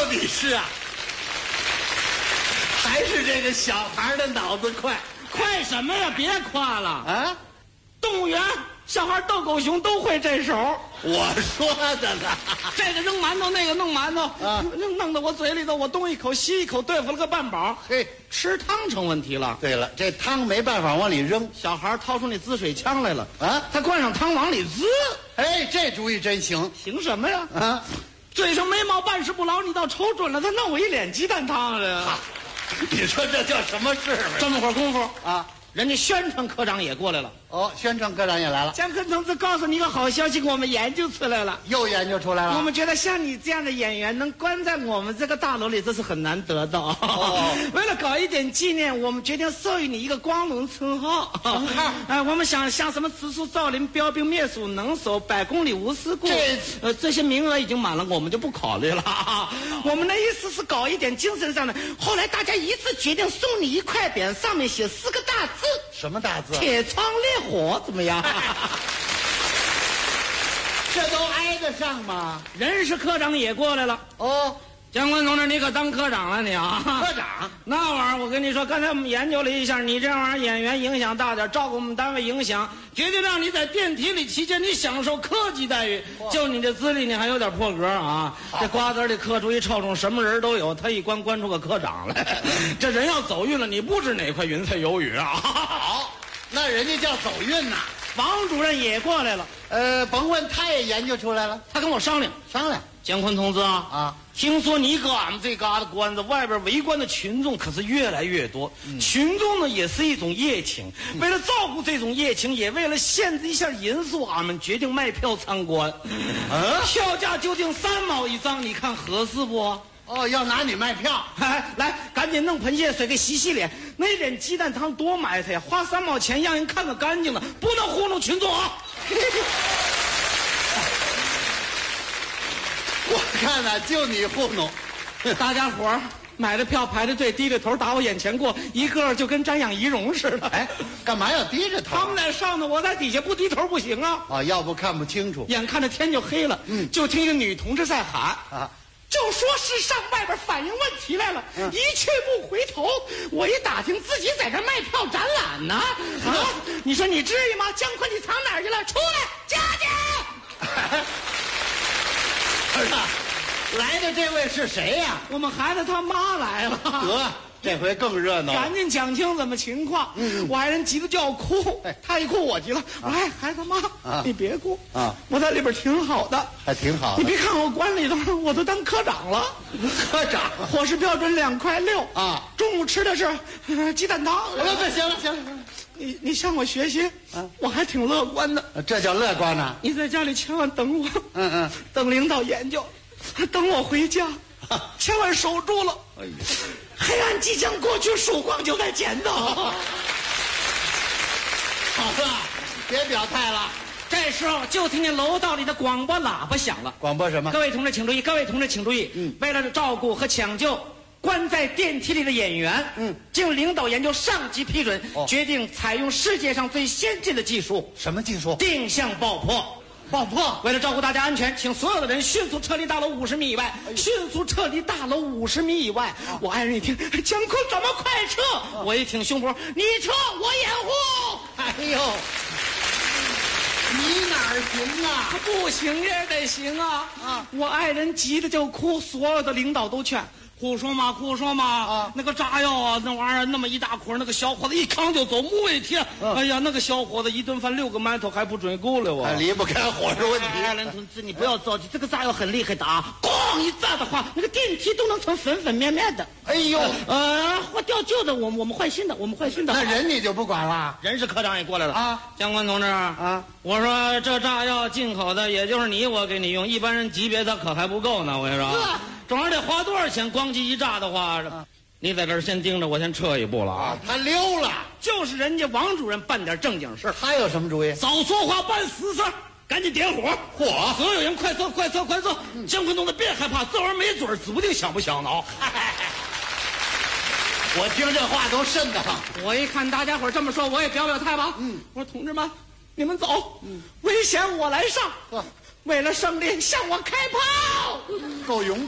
比是啊，还是这个小孩的脑子快。 快什么呀？别夸了啊！ 动物园小孩斗狗熊都会这手。 我说的呢， 这个扔馒头，那个弄馒头， 啊， 弄到我嘴里头，我东一口西一口，对付了个半饱。 嘿， 吃汤成问题了。 对了，这汤没办法往里扔， 小孩掏出那滋水枪来了啊， 他灌上汤往里滋。 哎，这主意真行。 行什么呀？ 啊， 嘴上没毛，办事不牢，你倒瞅准了，他弄我一脸鸡蛋汤了。 你说这叫什么事儿？ 这么会儿功夫啊， 人家宣传科长也过来了。 哦，宣传科长也来了。 姜昆同志告诉你一个好消息，我们研究出来了。 又研究出来了。 我们觉得像你这样的演员能关在我们这个大楼里，这是很难得的。 哦， 为了搞一点纪念，我们决定授予你一个光荣称号。 称号？ 我们想像什么植树造林、标兵灭鼠、能手、100公里无事故，这些名额已经满了，我们就不考虑了。我们的意思是搞一点精神上的。后来大家一致决定送你一块匾，上面写4个大字。 什么大字？ 铁窗烈火，怎么样？ 这都挨得上吗？ 人事科长也过来了。 哦， 姜昆同志，你可当科长了你啊！ 科长， 那玩意儿我跟你说，刚才我们研究了一下，你这玩意儿演员影响大点，照顾我们单位影响，决定让你在电梯里期间你享受科级待遇。就你这资历，你还有点破格啊！这瓜子里刻出一臭虫，什么人都有，他一关出个科长来，这人要走运了，你不知哪块云彩有雨啊！ 好，那人家叫走运呐。 王主任也过来了， 甭问，他也研究出来了。 他跟我商量，姜昆同志啊，听说你搁俺们这嘎达关子外边围观的群众可是越来越多，群众呢也是一种热情，为了照顾这种热情，也为了限制一下人数，俺们决定卖票参观。票价就定3毛一张，你看合适不？ 哦，要拿你卖票。 来，赶紧弄盆热水给洗脸，那点鸡蛋汤多埋汰呀，花3毛钱让人看个干净了，不能糊弄群众啊！ 我看呐，就你糊弄。 大家伙儿买了票排着队，低着头打我眼前过，一个就跟瞻仰仪容似的。 哎，干嘛要低着头？ 他们在上头，我在底下，不低头不行啊！ 啊，要不看不清楚。 眼看着天就黑了，就听一个女同志在喊啊。 就说是上外边反映问题来了，一去不回头。我一打听，自己在这卖票展览呢。你说你至于吗？姜昆，你藏哪儿去了？出来，佳佳！ 儿子，来的这位是谁呀？ 我们孩子他妈来了。 得，这回更热闹。 赶紧讲清怎么情况。我爱人急得就要哭，他一哭我急了。哎，孩子妈，你别哭啊！我在里边挺好的， 还挺好的。 你别看我关里头，我都当科长了。 科长， 伙食标准2.6块啊！中午吃的是鸡蛋汤。 行了， 你向我学习啊！我还挺乐观的。 这叫乐观呢？ 你在家里千万等我，等领导研究，等我回家，千万守住了。哎呀，黑暗即将过去，曙光就在前头。好了，别表态了。 这时候就听见楼道里的广播喇叭响了。 广播什么？ 各位同志请注意，各位同志请注意。为了照顾和抢救关在电梯里的演员，经领导研究上级批准，决定采用世界上最先进的技术。 什么技术？ 定向爆破。爆破！为了照顾大家安全，请所有的人迅速撤离大楼50米以外。迅速撤离大楼50米以外。我爱人一听，姜昆怎么快撤？我一挺胸脯，你撤，我掩护。 哎呦，你哪儿行啊？ 不行也得行啊！我爱人急得就哭，所有的领导都劝。胡说嘛！那个炸药啊，那玩意儿那么一大捆，那个小伙子一扛就走，木一天。哎呀，那个小伙子一顿饭6个馒头还不准够了啊！ 离不开伙食问题。 艾伦同志，你不要着急，这个炸药很厉害的啊！咣一炸的话，那个电梯都能成粉粉面面的。 哎呦， 或掉旧的，我们换新的， 那人你就不管了？ 人事科长也过来了啊！ 姜昆同志啊，我说这炸药进口的，也就是你我给你用，一般人级别他可还不够呢。我跟你说。总是得花多少钱？咣叽一炸的话，你在这儿先盯着，我先撤一步了啊！ 他溜了， 就是人家王主任办点正经事儿。 他有什么主意？ 少说话，办实事，赶紧点火！ 火！ 所有人快撤！姜昆同志别害怕，这玩意儿没准指不定响不响呢。 我听这话都瘆得慌。 我一看大家伙这么说，我也表态吧。我说同志们，你们走，危险我来上。为了胜利，向我开炮！ 够勇敢。